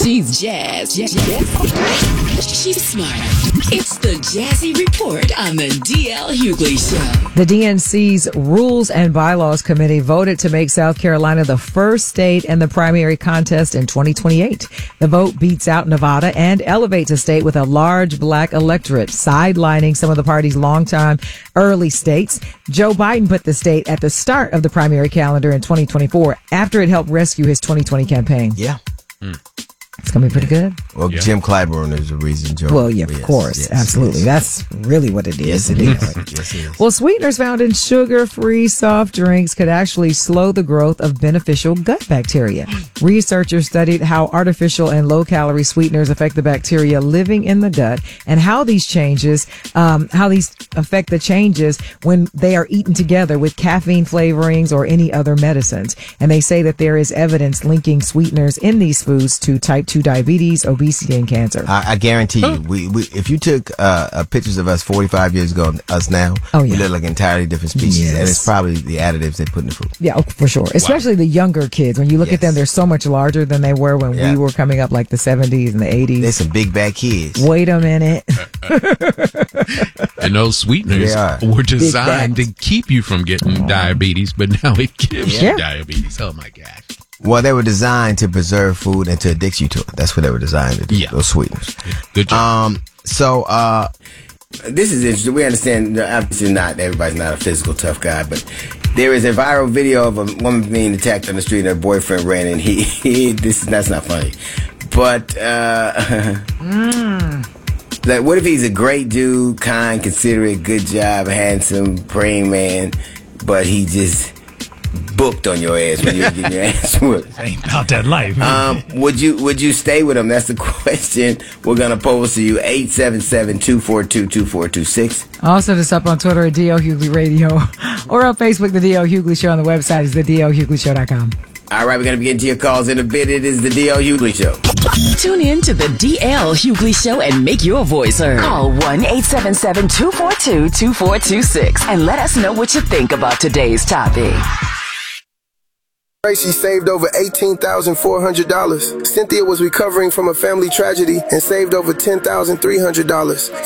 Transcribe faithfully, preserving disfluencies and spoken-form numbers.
She's jazz. Jazz. She's smart. It's the Jazzy Report on the D L Hughley Show. The D N C's Rules and Bylaws Committee voted to make South Carolina the first state in the primary contest in twenty twenty-eight. The vote beats out Nevada and elevates a state with a large black electorate, sidelining some of the party's longtime early states. Joe Biden put the state at the start of the primary calendar in twenty twenty-four after it helped rescue his twenty twenty campaign. Yeah. Mm. It's going to be pretty good. Well, yeah. Jim Clyburn is the reason, Joe. Well, yeah, of yes, course. Yes, absolutely. Yes. That's really what it is. Yes, it is. Yes, it is. Well, sweeteners found in sugar-free soft drinks could actually slow the growth of beneficial gut bacteria. Researchers studied how artificial and low-calorie sweeteners affect the bacteria living in the gut and how these changes, um, how these affect the changes when they are eaten together with caffeine flavorings or any other medicines. And they say that there is evidence linking sweeteners in these foods to type two diabetes, obesity, and cancer. I, I guarantee you, we, we if you took uh, uh, pictures of us forty-five years ago, and us now, oh, yeah. we look like entirely different species, yes. and it's probably the additives they put in the food. Yeah, oh, for sure. Especially wow. the younger kids. When you look yes. at them, they're so much larger than they were when yeah. we were coming up, like the seventies and the eighties. They're some big bad kids. Wait a minute. And those sweeteners were designed to keep you from getting oh. diabetes, but now it gives yeah. you diabetes. Oh my gosh. Well, they were designed to preserve food and to addict you to it. That's what they were designed to do. Yeah. Those sweeteners. Good job. Um, so, uh, this is interesting. We understand, obviously not, everybody's not a physical tough guy, but there is a viral video of a woman being attacked on the street and her boyfriend ran and he, he this, that's not funny. But, uh, mm. like, what if he's a great dude, kind, considerate, good job, handsome, praying man, but he just booked on your ass when you were getting your ass whooped? Ain't about that life. Um, would you would you stay with him? That's the question we're gonna pose to you. eight seven seven, two four two, two four two six. Also, just up on Twitter at D L Hughley Radio or on Facebook, the D L Hughley Show. On the website is the D L Hughley Show dot com. All right, we're gonna be getting to your calls in a bit. It is the D L Hughley Show. Tune in to the D L Hughley Show and make your voice heard. Call one eight seven seven, two four two, two four two six and let us know what you think about today's topic. She saved over eighteen thousand four hundred dollars. Cynthia was recovering from a family tragedy and saved over ten thousand three hundred dollars.